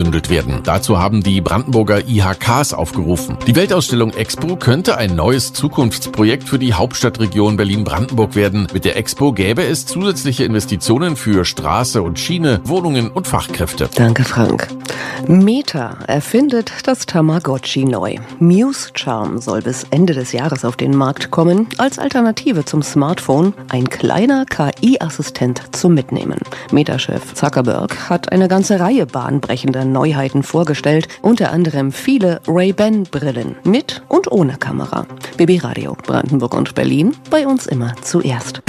umgewandelt werden. Dazu haben die Brandenburger IHKs aufgerufen. Die Weltausstellung Expo könnte ein neues Zukunftsprojekt für die Hauptstadtregion Berlin-Brandenburg werden. Mit der Expo gäbe es zusätzliche Investitionen für Straße und Schiene, Wohnungen und Fachkräfte. Danke, Frank. Meta erfindet das Tamagotchi neu. Muse Charm soll bis Ende des Jahres auf den Markt kommen. Als Alternative zum Smartphone ein kleiner KI-Assistent zum Mitnehmen. Meta-Chef Zuckerberg hat eine ganze Reihe bahnbrechender Neuheiten vorgestellt. Unter anderem viele Ray-Ban-Brillen mit und ohne Kamera. BB Radio Brandenburg und Berlin, bei uns immer zuerst.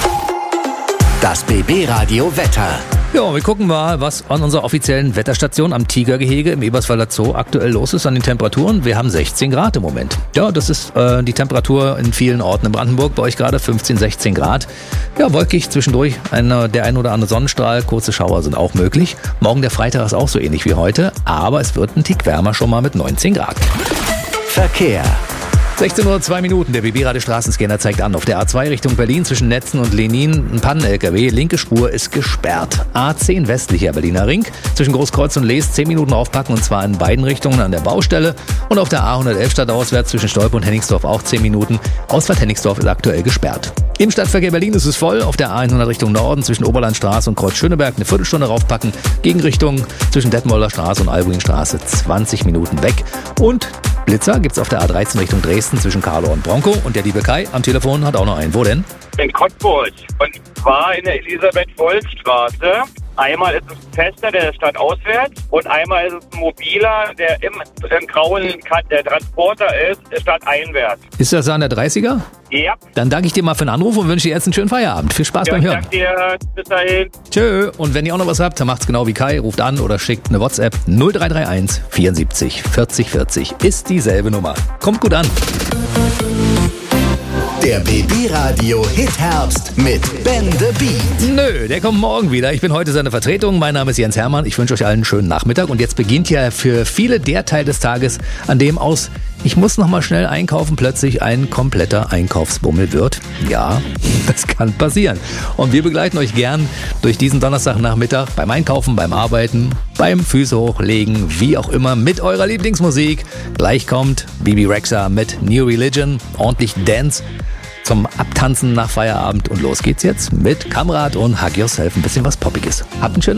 Das BB Radio Wetter. Ja, wir gucken mal, was an unserer offiziellen Wetterstation am Tigergehege im Eberswalder Zoo aktuell los ist an den Temperaturen. Wir haben 16 Grad im Moment. Ja, das ist die Temperatur in vielen Orten in Brandenburg. Bei euch gerade 15, 16 Grad. Ja, wolkig zwischendurch. Der ein oder andere Sonnenstrahl. Kurze Schauer sind auch möglich. Morgen der Freitag ist auch so ähnlich wie heute. Aber es wird ein Tick wärmer schon mal mit 19 Grad. Verkehr. 16:02 Uhr, der BB-Radio Straßenscanner zeigt an. Auf der A2 Richtung Berlin zwischen Netzen und Lenin ein Pannen-LKW. Linke Spur ist gesperrt. A10 westlicher Berliner Ring. Zwischen Großkreuz und Lees 10 Minuten aufpacken und zwar in beiden Richtungen an der Baustelle. Und auf der A111 stadtauswärts zwischen Stolpe und Hennigsdorf auch 10 Minuten. Ausfahrt Hennigsdorf ist aktuell gesperrt. Im Stadtverkehr Berlin ist es voll. Auf der A100 Richtung Norden zwischen Oberlandstraße und Kreuz Schöneberg eine Viertelstunde raufpacken. Gegenrichtung zwischen Detmolder Straße und Albuingstraße 20 Minuten weg. Und Blitzer gibt's auf der A13 Richtung Dresden zwischen Karlau und Bronco. Und der liebe Kai am Telefon hat auch noch einen. Wo denn? In Cottbus. Und zwar in der Elisabeth-Voll-Straße. Einmal ist es ein Fester, der stadtauswärts. Und einmal ist es ein mobiler, der im grauen der Transporter ist, stadteinwärts. Ist das an der 30er? Ja. Dann danke ich dir mal für den Anruf und wünsche dir jetzt einen schönen Feierabend. Viel Spaß beim Hören. Danke dir. Bis dahin. Tschö. Und wenn ihr auch noch was habt, dann macht's genau wie Kai. Ruft an oder schickt eine WhatsApp. 0331 74 40 40 ist dieselbe Nummer. Kommt gut an. Der BB Radio Hit Herbst mit Ben the Beat. Nö, der kommt morgen wieder. Ich bin heute seine Vertretung. Mein Name ist Jens Hermann. Ich wünsche euch allen einen schönen Nachmittag. Und jetzt beginnt ja für viele der Teil des Tages, an dem aus ich muss noch mal schnell einkaufen, plötzlich ein kompletter Einkaufsbummel wird. Ja, das kann passieren. Und wir begleiten euch gern durch diesen Donnerstagnachmittag beim Einkaufen, beim Arbeiten, beim Füße hochlegen, wie auch immer, mit eurer Lieblingsmusik. Gleich kommt Bibi Rexha mit New Religion, ordentlich Dance zum Abtanzen nach Feierabend. Und los geht's jetzt mit Kamrat und Hug Yourself, ein bisschen was Poppiges. Habt einen schönen